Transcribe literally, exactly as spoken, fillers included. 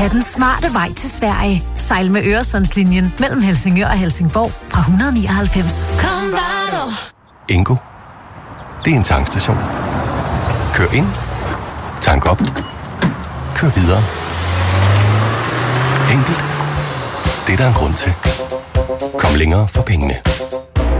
Tag den smarte vej til Sverige. Sejl med Øresundslinjen mellem Helsingør og Helsingborg fra et hundrede nioghalvfems. Kom bare du. Ingo. Det er en tankstation. Kør ind. Tank op. Kør videre. Enkelt. Det er der en grund til. Kom længere for pengene.